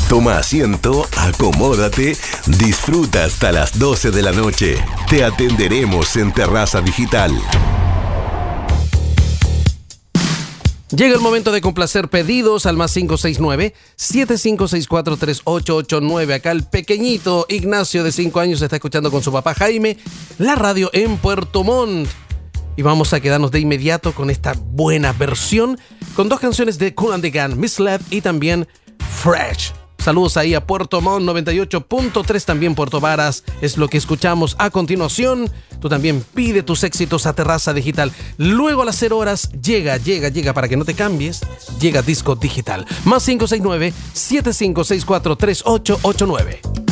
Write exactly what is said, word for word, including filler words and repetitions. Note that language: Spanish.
Toma asiento, acomódate, disfruta hasta las doce de la noche. Te atenderemos en Terraza Digital. Llega el momento de complacer pedidos al más cinco seis nueve, siete cinco seis cuatro, tres ocho ocho nueve. Acá el pequeñito Ignacio de cinco años está escuchando con su papá Jaime la radio en Puerto Montt. Y vamos a quedarnos de inmediato con esta buena versión, con dos canciones de Kool and the Gang, Misled y también Fresh. Saludos ahí a Puerto Montt noventa y ocho punto tres, también Puerto Varas es lo que escuchamos a continuación. Tú también pide tus éxitos a Terraza Digital. Luego a las cero horas llega, llega, llega, para que no te cambies, llega Disco Digital. Más cinco seis nueve, siete cinco seis cuatro, tres ocho ocho nueve.